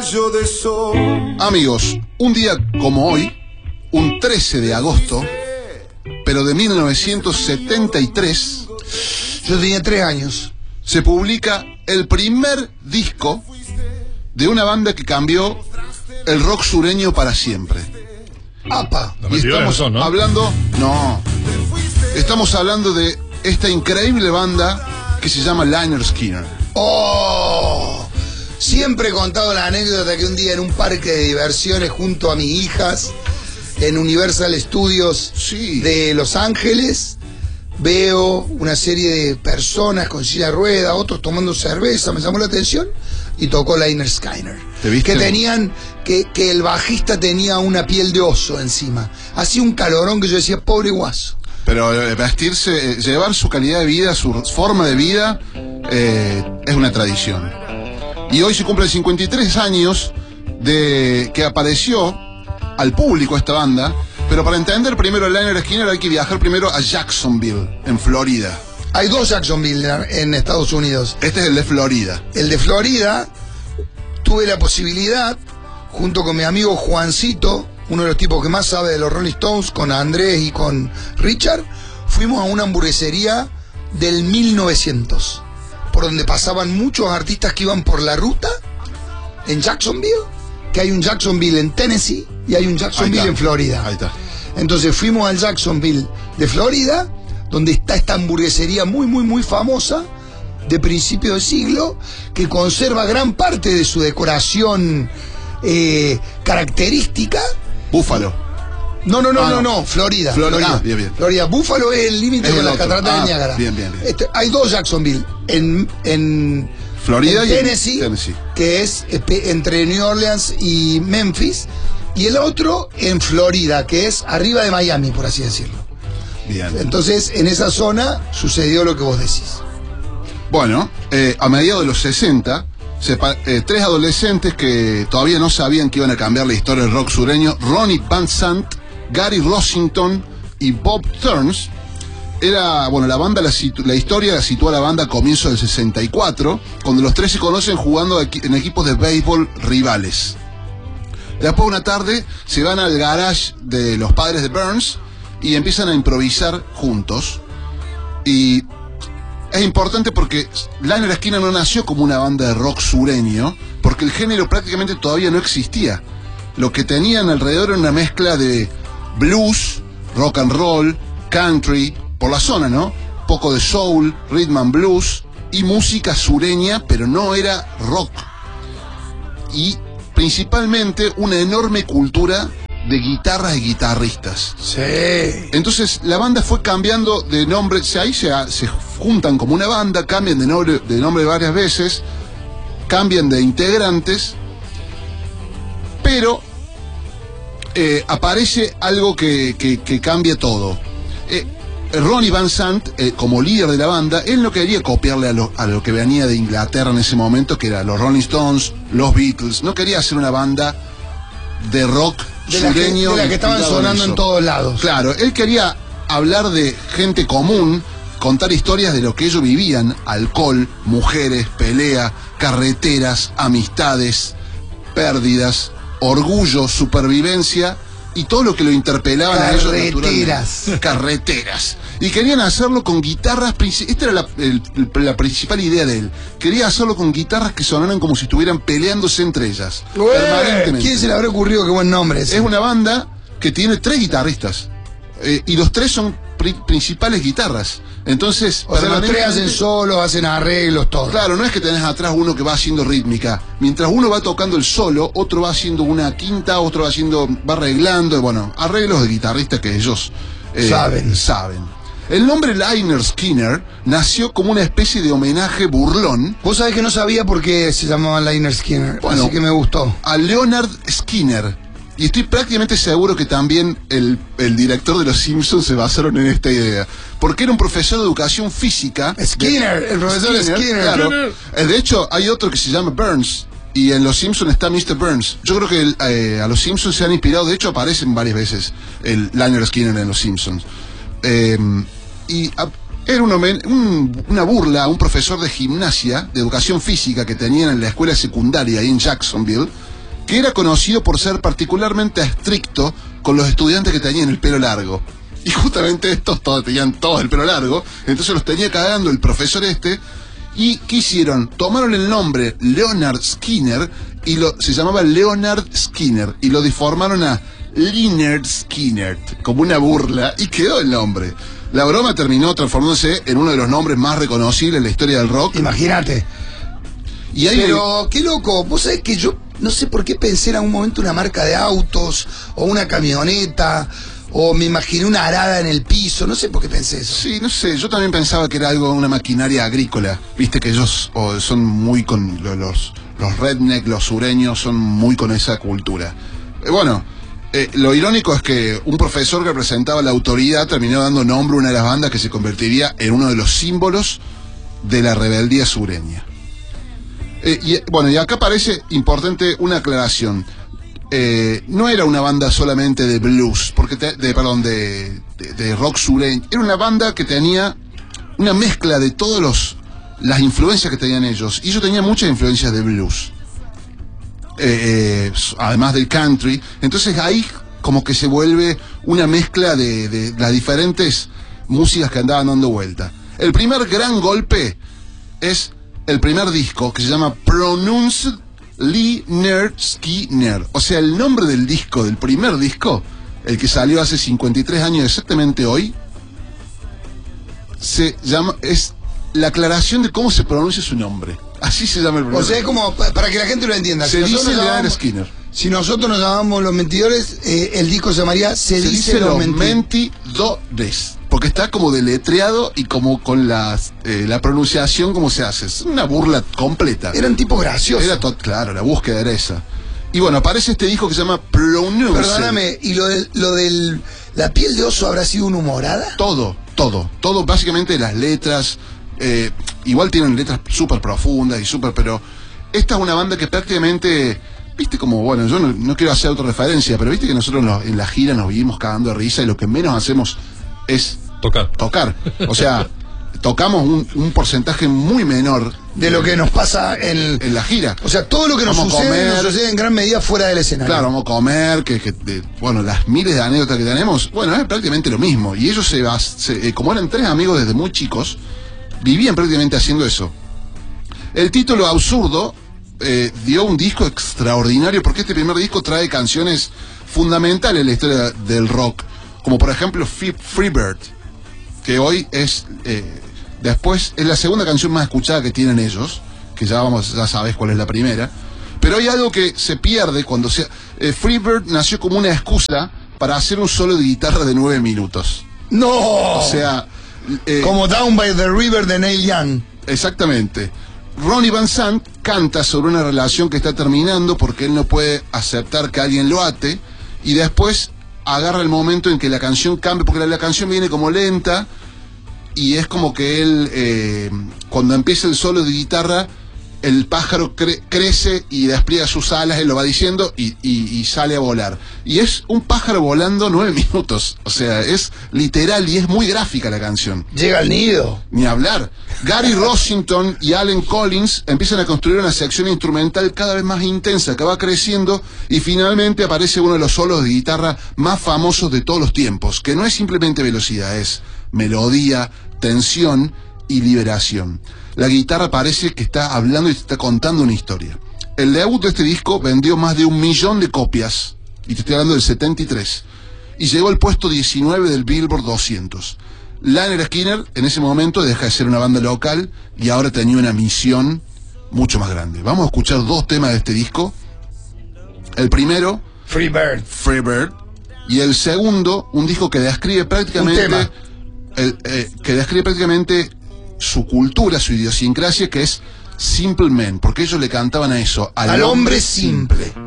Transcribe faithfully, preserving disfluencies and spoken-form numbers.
rayo de sol. Amigos, un día como hoy, un trece de agosto, pero de mil novecientos setenta y tres, yo tenía tres años, se publica el primer disco de una banda que cambió el rock sureño para siempre. ¡Apa! No Y me estamos eso, ¿no? hablando, no, estamos hablando de esta increíble banda que se llama Lynyrd Skynyrd. ¡Oh! Siempre he contado la anécdota que un día en un parque de diversiones junto a mis hijas, en Universal Studios Sí. de Los Ángeles, veo una serie de personas con silla de rueda, otros tomando cerveza, me llamó la atención, y tocó Lynyrd Skynyrd. ¿Te viste? Que tenían, que, que el bajista tenía una piel de oso encima. Hacía un calorón que yo decía, pobre guaso. Pero eh, vestirse, eh, llevar su calidad de vida, su forma de vida, eh, es una tradición. Y hoy se cumplen cincuenta y tres años de que apareció al público esta banda. Pero para entender primero el Lynyrd Skynyrd hay que viajar primero a Jacksonville, en Florida. Hay dos Jacksonville en Estados Unidos. Este es el de Florida. El de Florida, tuve la posibilidad, junto con mi amigo Juancito, uno de los tipos que más sabe de los Rolling Stones, con Andrés y con Richard, fuimos a una hamburguesería del mil novecientos, por donde pasaban muchos artistas que iban por la ruta en Jacksonville, que hay un Jacksonville en Tennessee y hay un Jacksonville en Florida. Ahí está. Entonces fuimos al Jacksonville de Florida, donde está esta hamburguesería muy, muy, muy famosa, de principio de siglo, que conserva gran parte de su decoración eh, característica. Búfalo. No, no, no, Ah, no, no. no, Florida. Florida. Florida. Ah, bien, bien. Florida. Búfalo es el límite Es con el las otro. cataratas Ah, de Niágara. bien, bien, bien. Este, hay dos Jacksonville, en, en Florida en y en Tennessee, Tennessee. que es eh, pe- entre New Orleans y Memphis, y el otro en Florida, que es arriba de Miami, por así decirlo. Bien. Entonces, en esa zona sucedió lo que vos decís. Bueno, eh, a mediados de los sesenta, sepa- eh, tres adolescentes que todavía no sabían que iban a cambiar la historia del rock sureño, Ronnie Van Sant, Gary Rossington y Bob Turns, era, bueno, la banda, la, situ- la historia la sitúa la banda a comienzos del sesenta y cuatro, cuando los tres se conocen jugando equi- en equipos de béisbol rivales. Después, una tarde, se van al garage de los padres de Burns y empiezan a improvisar juntos. Y es importante porque Lynyrd Skynyrd no nació como una banda de rock sureño, porque el género prácticamente todavía no existía. Lo que tenían alrededor era una mezcla de blues, rock and roll, country, por la zona, ¿no? Poco de soul, rhythm and blues y música sureña, pero no era rock. Y principalmente una enorme cultura de guitarras y guitarristas. Sí. Entonces la banda fue cambiando de nombre, se- ahí se, se juntan como una banda, cambian de nombre, de nombre varias veces, cambian de integrantes, pero eh, aparece algo que, que, que cambia todo. Eh, Ronnie Van Sant, eh, como líder de la banda, él no quería copiarle a lo, a lo que venía de Inglaterra en ese momento, que eran los Rolling Stones, los Beatles, no quería hacer una banda de rock De la que, sureño de la que estaban inspirado sonando eso. en todos lados. Claro, él quería hablar de gente común, contar historias de lo que ellos vivían: alcohol, mujeres, pelea, carreteras, amistades, pérdidas, orgullo, supervivencia y todo lo que lo interpelaban a ellos Carreteras. naturalmente. Carreteras. Y querían hacerlo con guitarras, princi- esta era la, el- la principal idea de él. Quería hacerlo con guitarras que sonaran como si estuvieran peleándose entre ellas. Ué, permanentemente. ¿quién se le habrá ocurrido? Qué buen nombre ese. Es una banda que tiene tres guitarristas. Eh, y los tres son pri- principales guitarras. Entonces, O sea, los tres permanentemente- hacen solos, hacen arreglos, todo. Claro, no es que tenés atrás uno que va haciendo rítmica. Mientras uno va tocando el solo, otro va haciendo una quinta, otro va haciendo, va arreglando, bueno, arreglos de guitarristas que ellos eh, Saben. saben. El nombre Lynyrd Skynyrd nació como una especie de homenaje burlón Vos sabés que no sabía por qué se llamaban Lynyrd Skynyrd, Bueno. así que me gustó. a Leonard Skinner. Y estoy prácticamente seguro que también el, el director de Los Simpsons se basaron en esta idea. Porque era un profesor de educación física. Skinner, el profesor Skinner. Claro. Eh, De hecho, hay otro que se llama Burns. Y en Los Simpsons está mister Burns. Yo creo que el, eh, a Los Simpsons se han inspirado. De hecho, aparecen varias veces el Lynyrd Skynyrd en Los Simpsons. Eh, y a, era un, homen- un, una burla a un profesor de gimnasia, de educación física que tenían en la escuela secundaria ahí en Jacksonville, que era conocido por ser particularmente estricto con los estudiantes que tenían el pelo largo. Y justamente estos todos tenían todos el pelo largo, entonces los tenía cagando el profesor este. ¿Y qué hicieron? Tomaron el nombre Leonard Skinner y lo, se llamaba Leonard Skinner y lo deformaron a Lynyrd Skynyrd, como una burla, y quedó el nombre. La broma terminó transformándose en uno de los nombres más reconocibles en la historia del rock. Imagínate. Y ahí Pero qué loco, vos sabés que yo no sé por qué pensé en algún momento una marca de autos o una camioneta. O me imaginé una arada en el piso, no sé por qué pensé eso. Sí, no sé, yo también pensaba que era algo, una maquinaria agrícola. Viste que ellos oh, son muy con lo- los, los redneck, los sureños, son muy con esa cultura. Eh, bueno, eh, lo irónico es que un profesor que representaba la autoridad terminó dando nombre a una de las bandas que se convertiría en uno de los símbolos de la rebeldía sureña. Eh, y, bueno, y acá parece importante una aclaración. Eh, no era una banda solamente de blues, porque te- de, perdón, de, de, de rock sureño. Era una banda que tenía una mezcla de todos los las influencias que tenían ellos. Y ellos tenían muchas influencias de blues, eh, eh, además del country. Entonces ahí como que se vuelve una mezcla de, de las diferentes músicas que andaban dando vuelta. El primer gran golpe es el primer disco, que se llama Pronounced Lynyrd Skynyrd. O sea, el nombre del disco, del primer disco, el que salió hace cincuenta y tres años exactamente hoy, se llama, es la aclaración de cómo se pronuncia su nombre. Así se llama el primer O sea, es disco. como pa- para que la gente lo entienda. Se Si nosotros dice nos Lynyrd llamamos- Skynyrd. Si nosotros nos llamamos Los Mentidores, eh, el disco se llamaría Se, Se dice, dice Los los Mentidores. mentidores, porque está como deletreado y como con las, eh, la pronunciación como se hace. Es una burla completa. Eran tipos graciosos. Era todo, claro, la búsqueda era esa. Y bueno, aparece este disco que se llama Pronounced. Perdóname, ¿y lo del, lo del la piel de oso habrá sido una humorada? Todo, todo, todo, básicamente las letras, eh, igual tienen letras súper profundas y súper, pero esta es una banda que prácticamente, viste como, bueno, yo no, no quiero hacer autorreferencia, pero viste que nosotros en, los- en la gira nos vivimos cagando de risa y lo que menos hacemos es Tocar. tocar. O sea, tocamos un, un porcentaje muy menor De lo que nos pasa en... en la gira. O sea, todo lo que nos Vamos a sucede, comer. nos sucede en gran medida fuera del escenario. Claro, vamos a comer, que, que de- bueno, las miles de anécdotas que tenemos, bueno, es prácticamente lo mismo. Y ellos, se, bas- se- eh, como eran tres amigos desde muy chicos, vivían prácticamente haciendo eso. El título absurdo eh, dio un disco extraordinario, porque este primer disco trae canciones fundamentales en la historia del rock, como por ejemplo Free- Freebird, que hoy es, eh, después, es la segunda canción más escuchada que tienen ellos, que ya vamos, ya sabes cuál es la primera. Pero hay algo que se pierde cuando se... Eh, Freebird nació como una excusa para hacer un solo de guitarra de nueve minutos. ¡No! O sea... eh, Como Down by the River de Neil Young. exactamente. Ronnie Van Sant canta sobre una relación que está terminando porque él no puede aceptar que alguien lo ate, y después agarra el momento en que la canción cambia, porque la, la canción viene como lenta, y es como que él, eh, cuando empieza el solo de guitarra, el pájaro cre- crece y despliega sus alas, él lo va diciendo, y, y- y sale a volar. Y es un pájaro volando nueve minutos. O sea, es literal y es muy gráfica la canción. Llega al nido. Ni hablar. Gary Rossington y Allen Collins empiezan a construir una sección instrumental cada vez más intensa, que va creciendo, y finalmente aparece uno de los solos de guitarra más famosos de todos los tiempos, que no es simplemente velocidad, es melodía, tensión y liberación. La guitarra parece que está hablando y te está contando una historia. El debut de este disco vendió más de un millón de copias, y te estoy hablando del setenta y tres, y llegó al puesto diecinueve del Billboard doscientos. Lynyrd Skynyrd en ese momento deja de ser una banda local y ahora tenía una misión mucho más grande. Vamos a escuchar dos temas de este disco. El primero, Freebird. Freebird, y el segundo, un disco que describe Un prácticamente tema. el, eh, que describe prácticamente su cultura, su idiosincrasia, que es Simple Man, porque ellos le cantaban a eso, al, Al hombre simple.